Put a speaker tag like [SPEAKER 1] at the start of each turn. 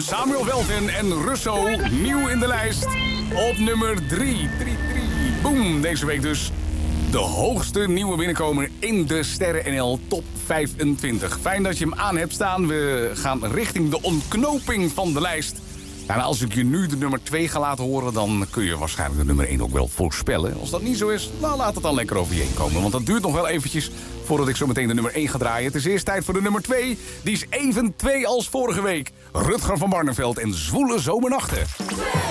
[SPEAKER 1] Samuel Welten en Russo, nieuw in de lijst. Op nummer 3. Boom, deze week dus de hoogste nieuwe binnenkomer in de Sterren NL Top 25. Fijn dat je hem aan hebt staan. We gaan richting de ontknoping van de lijst. En als ik je nu de nummer 2 ga laten horen, dan kun je waarschijnlijk de nummer 1 ook wel voorspellen. Als dat niet zo is, nou laat het dan lekker over je heen komen. Want dat duurt nog wel eventjes voordat ik zo meteen de nummer 1 ga draaien. Het is eerst tijd voor de nummer 2. Die is even 2 als vorige week. Rutger van Barneveld en Zwoele Zomernachten.